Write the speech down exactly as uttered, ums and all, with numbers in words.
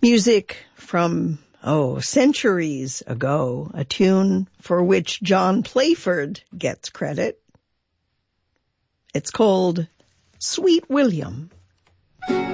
Music from, oh, centuries ago, a tune for which John Playford gets credit. It's called Sweet William.